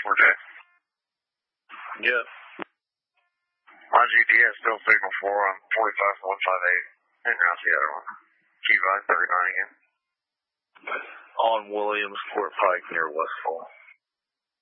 4J. Yep. My GPS still signal 4 on 45-158. And how's the other one? Q-Line 39 again. On Williams Court Pike near Westfall.